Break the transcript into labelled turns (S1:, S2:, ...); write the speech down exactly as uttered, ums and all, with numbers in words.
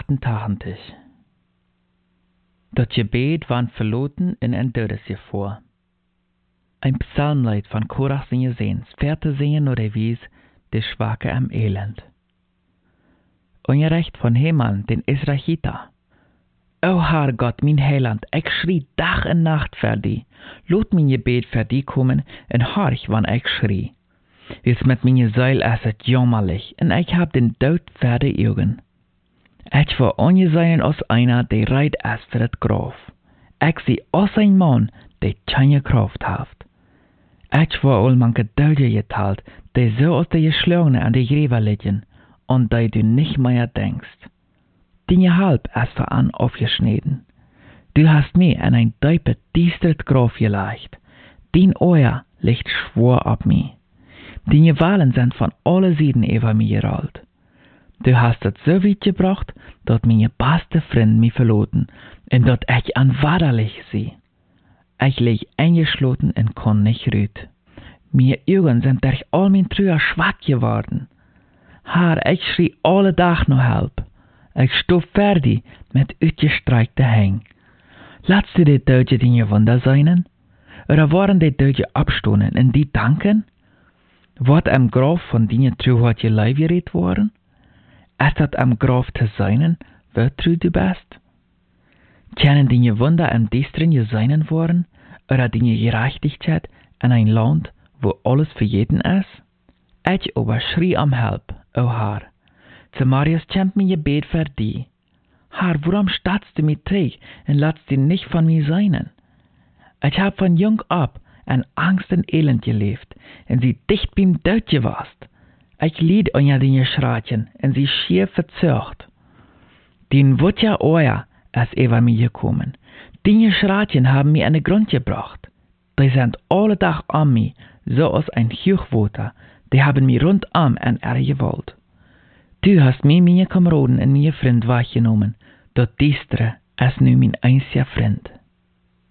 S1: achtentachtig. Dat gebed van verloten in een dödesgevoor. Ein Psalmlied van Korach zijn gezeens, vierte zingen nur de wies, de schwache am Elend. Ongerecht van Heman, den Israelita. O Herr Gott, mein Heiland, ik schrie dag en nacht voor die. Laat mijn gebed voor die komen en horch, wanneer ik schrie. Wees met mijn zuil is het jammerlich, en ik heb den dood voor de ogen. Ik wil ongezeien als einer, die reit is voor het graf. Ik zie als een man, die keine kracht heeft. Ik wil al mijn gedulde geteld, die zo als de geschlagene aan de greve liggen, und die du nicht mehr denkst. Deine Halb ist voran aufgeschnitten. Du hast mir in ein diepe, düstert Grab gelegt. Dein Ohr liegt schwor ab mir. Deine Wahlen sind von alle Seiten über mir gerollt. Du hast es so weit gebracht, dass meine beste Freund mich verloren und dass ich anwaderlich sie. Ich lieg eingeschlossen und kann nicht rüt. Meine Augen sind durch all mein Trüger schwach geworden. Herr, ich schrie alle Tag noch Help. Ich stof fertig mit uitgestreckte Hängen. Laatst du die Deutsche Dinge Wunder seinen? Oder waren die Deutsche abstoßen und die danken? Wat am Graf von Dinge true hat je Leib geredet worden? Ist dat am Graf zu seinen, wo true du bist? Können Dinge Wunder am Distrin je seinen worden? Oder Dinge Gerechtigkeit in ein Land, wo alles für jeden ist? Ich aber schrie am Help, o Herr. Zu Marius kämmt mir Gebet für die. Herr, warum statst du mich träg und lässt dich nicht von mir seinen? Ich hab von jung ab in Angst und Elend gelebt und sie dicht beim Tod gewast. Ich lied unter den Schratchen und sie schier verzögert. Den wird ja euer ist über mir gekommen. Die Schratchen haben mir einen Grund gebracht. Die sind alle Tag an mir, so als ein Hochwater. Die haben mich rundum an er gewollt. Du hast mir meine Kameraden und meine Freund wahrgenommen, dat diestere ist nu mein einziger Freund.